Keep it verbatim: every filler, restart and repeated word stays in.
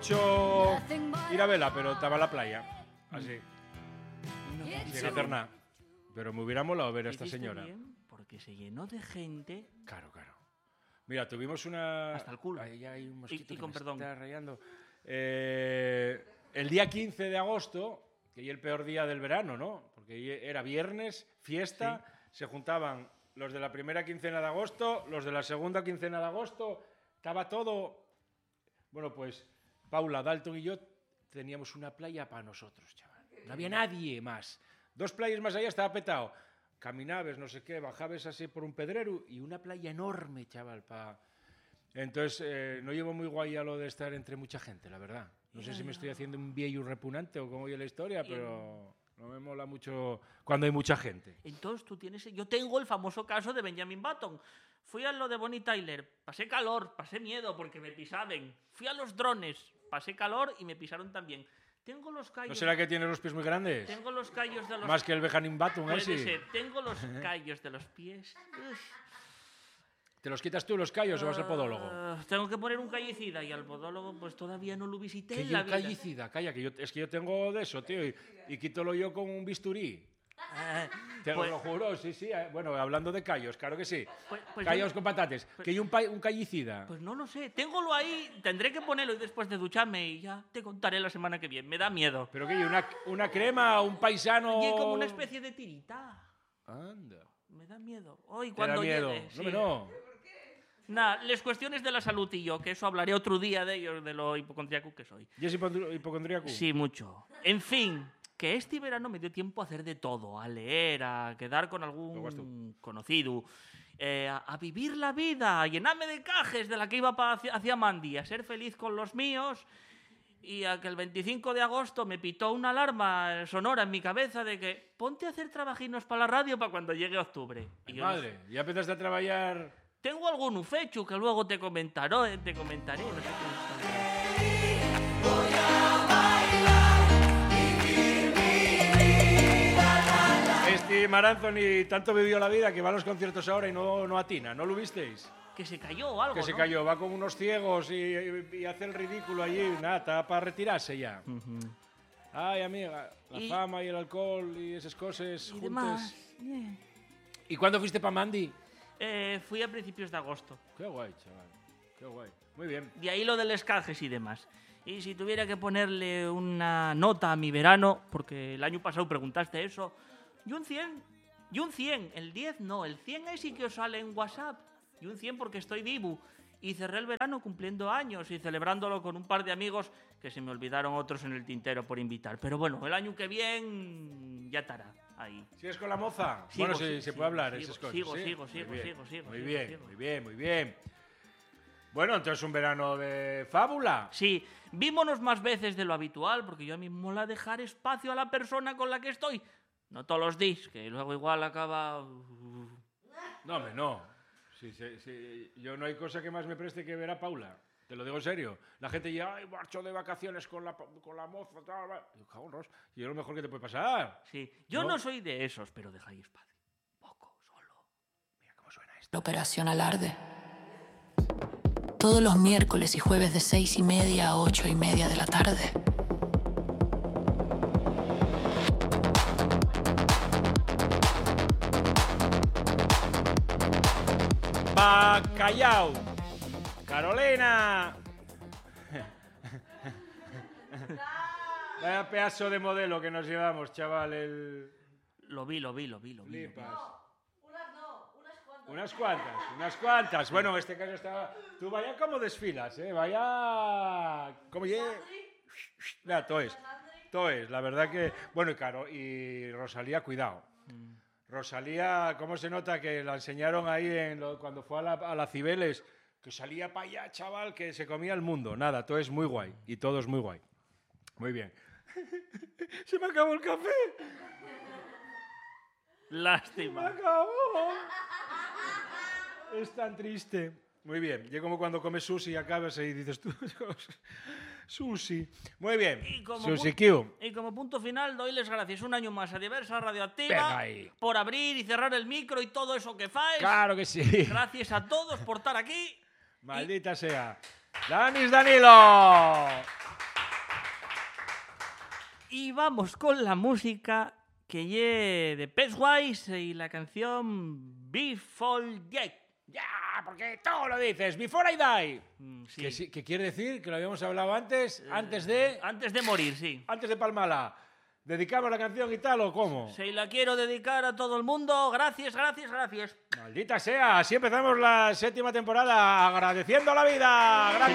Yo ir a vela, pero estaba en la playa. Así. Sin hacer nada. Pero me hubiera molado ver a esta señora. Bien porque se llenó de gente. Claro, claro. Mira, tuvimos una... Hasta el culo. Ahí hay un mosquito y, y que con me perdón. está rayando. Eh, el día quince de agosto, que es el peor día del verano, ¿no? Porque era viernes, fiesta, sí. Se juntaban los de la primera quincena de agosto, los de la segunda quincena de agosto, estaba todo... Bueno, pues Paula, Dalton y yo teníamos una playa para nosotros, chaval. No había nadie más. Dos playas más allá estaba petado. Caminabas, no sé qué, bajabas así por un pedrero y una playa enorme, chaval, pa... Entonces, eh, no llevo muy guay a lo de estar entre mucha gente, la verdad. No sé si me estoy haciendo un viejo repugnante o cómo oye la historia, pero no me mola mucho cuando hay mucha gente. Entonces tú tienes... Yo tengo el famoso caso de Benjamin Button. Fui a lo de Bonnie Tyler, pasé calor, pasé miedo porque me pisaban. Fui a los drones, pasé calor y me pisaron también. Tengo los callos... ¿No será que tienes los pies muy grandes? Tengo los callos de los... Más que el Benjamin Button, Puede ese. ser. Tengo los callos de los pies... Uf. ¿Te los quitas tú los callos uh, o vas al podólogo? Tengo que poner un callicida y al podólogo pues todavía no lo visité ¿Qué en la un vida. callicida? Calla, que yo, es que yo tengo de eso, tío, y, y quítalo yo con un bisturí. Eh, Te pues, lo juro, sí, sí. Bueno, hablando de callos, claro que sí. Pues, pues callos yo, con patates. Pues, ¿que hay un, un callicida? Pues no lo sé. Téngolo ahí, tendré que ponerlo después de ducharme y ya te contaré la semana que viene. Me da miedo. ¿Pero qué? ¿Una, una crema, un paisano...? Y como una especie de tirita. Anda. Me da miedo. Hoy cuando da miedo. llegue. No, sí. no. Nada, las cuestiones de la salud y yo, que eso hablaré otro día de ellos, de lo hipocondríaco que soy. ¿Y es hipocondríaco? Sí, mucho. En fin, que este verano me dio tiempo a hacer de todo, a leer, a quedar con algún conocido, eh, a, a vivir la vida, a llenarme de cajes de la que iba pa hacia, hacia Mandy, a ser feliz con los míos y a que el veinticinco de agosto me pitó una alarma sonora en mi cabeza de que ponte a hacer trabajinos para la radio para cuando llegue octubre. Y yo madre, no... ¿ya empezaste a trabajar...? Tengo algún fecho que luego te comentaré, te comentaré, no sé qué. Voy a bailar, vivir mi vida. Este Maranzoni tanto vivió la vida que va a los conciertos ahora y no, no atina, ¿no lo visteis? Que se cayó o algo, Que ¿no? se cayó, va con unos ciegos y, y, y hace el ridículo allí, nada, está para retirarse ya. Uh-huh. Ay, amiga, la y, fama y el alcohol y esas cosas y juntas. Demás. Yeah. ¿Y cuándo fuiste para Mandy? Eh, fui a principios de agosto. Qué guay, chaval. Qué guay. Muy bien. De ahí lo de los cajes y demás. Y si tuviera que ponerle una nota a mi verano, porque el año pasado preguntaste eso, y un cien. Y un cien. El diez no. El cien es sí que os sale en WhatsApp. Y un cien porque estoy vivo. Y cerré el verano cumpliendo años y celebrándolo con un par de amigos que se me olvidaron otros en el tintero por invitar. Pero bueno, el año que viene ya estará. Ahí. ¿Si es con la moza? Sigo, bueno, sí, sigo, se puede hablar sigo, esas cosas. Sigo, ¿sí? sigo, sigo, muy sigo, sigo. Muy sigo, bien, sigo. muy bien, muy bien. Bueno, entonces un verano de fábula. Sí, vímonos más veces de lo habitual, porque yo a mí me mola dejar espacio a la persona con la que estoy. No todos los días, que luego igual acaba... No, hombre, no. Sí, sí, sí. Yo no hay cosa que más me preste que ver a Paula. Te lo digo en serio. La gente dice, ay, marcho de vacaciones con la, con la moza, tal, tal. Yo, cago en Ros. Y es lo mejor que te puede pasar. Sí, yo no, no soy de esos, pero dejáis espacio. Poco, solo. Mira cómo suena esto. La Operación Alarde. Todos los miércoles y jueves de seis y media a ocho y media de la tarde. Bacallao. Carolina. Vaya pedazo de modelo que nos llevamos, chaval. El... Lo vi, lo vi, lo vi, lo vi. Lipas. No, unas no, unas cuantas. Unas cuantas, unas cuantas. Bueno, en este caso estaba... Tú vaya como desfilas, ¿eh? Vaya... Como ye... Mira, todo es. Todo es, la verdad que... Bueno, y claro, y Rosalía, cuidado. Mm. Rosalía, ¿cómo se nota que la enseñaron ahí en lo, cuando fue a la, a la Cibeles? Que salía para allá, chaval, que se comía el mundo. Nada, todo es muy guay. Y todo es muy guay. Muy bien. Se me acabó el café. Lástima. Se me acabó. Es tan triste. Muy bien. Y como cuando comes sushi y acabas y dices tú... Sushi. Muy bien. Sushi Q. Y como punto final, doy les gracias un año más a Diversa Radioactiva por abrir y cerrar el micro y todo eso que fáis. Claro que sí. Gracias a todos por estar aquí. Maldita y... sea. Danis Danilo. Y vamos con la música que lle de Pennywise y la canción Before Jack. Ya, porque todo lo dices. Before I die. Mm, sí. Que, sí- que quiere decir, que lo habíamos hablado antes, antes de... Antes de morir, sí. Antes de Palmala. ¿Dedicamos la canción y tal o cómo? Se la quiero dedicar a todo el mundo. Gracias, gracias, gracias. Maldita sea, así empezamos la séptima temporada agradeciendo la vida. Gracias.